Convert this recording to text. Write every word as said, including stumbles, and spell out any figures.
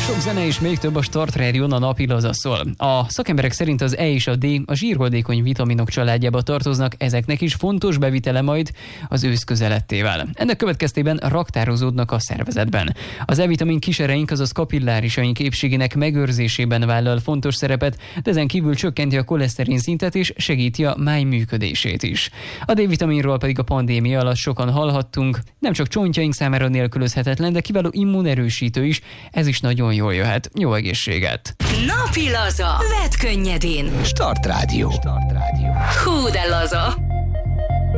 Sok zene és még több a Start Rádión, a napi laza szól. A szakemberek szerint az E és a D a zsírholdékony vitaminok családjába tartoznak, ezeknek is fontos bevitele majd az ősz közelettével. Ennek következtében raktározódnak a szervezetben. Az E-vitamin kisereink, azaz kapillárisaink épségének megőrzésében vállal fontos szerepet, de ezen kívül csökkenti a koleszterin szintet és segíti a máj működését is. A D-vitaminról pedig a pandémia alatt sokan hallhattunk, nem csak csontjaink számára nélkülözhetetlen, de kiváló immunerősítő is, ez is nagyon jól jöhet. Jó egészséget! Napi laza. Vedd könnyedén. Start Rádió. Start Rádió. Hú, de laza.